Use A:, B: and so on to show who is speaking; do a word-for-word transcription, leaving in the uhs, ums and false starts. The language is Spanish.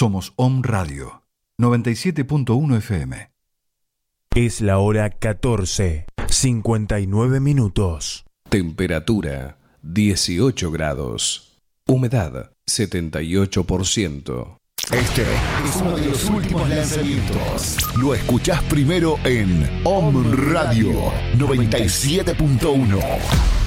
A: Somos Om Radio, noventa y siete punto uno F M.
B: Es la hora catorce, cincuenta y nueve minutos.
C: Temperatura dieciocho grados. Humedad setenta y ocho por ciento.
D: Este es uno de los últimos lanzamientos. Lo escuchás primero en Om Radio noventa y siete punto uno.